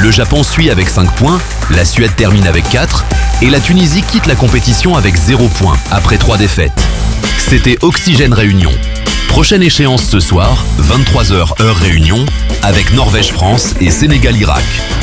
Le Japon suit avec 5 points, la Suède termine avec 4 et la Tunisie quitte la compétition avec 0 points après 3 défaites. C'était Oxygène Réunion. Prochaine échéance ce soir, 23h heure Réunion, avec Norvège-France et Sénégal-Irak.